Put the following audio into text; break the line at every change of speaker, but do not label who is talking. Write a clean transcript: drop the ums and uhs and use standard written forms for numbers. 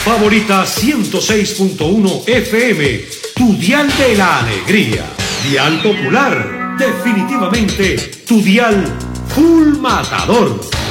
Favorita 106.1 FM, tu dial de la alegría. Dial popular, definitivamente tu dial full matador.